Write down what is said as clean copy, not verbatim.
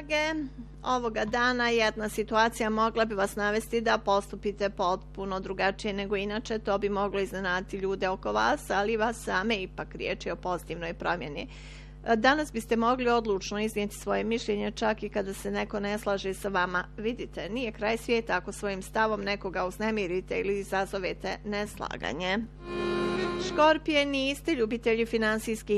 snage, ovoga dana jedna situacija mogla bi vas navesti da postupite potpuno drugačije nego inače. To bi moglo iznenaditi ljude oko vas, ali vas same ipak riječ je o pozitivnoj promjeni. Danas biste mogli odlučno iznijeti svoje mišljenje čak i kada se neko ne slaže sa vama. Vidite, nije kraj svijeta ako svojim stavom nekoga uznemirite ili izazovete neslaganje. Škorpije, niste ljubitelji finansijskih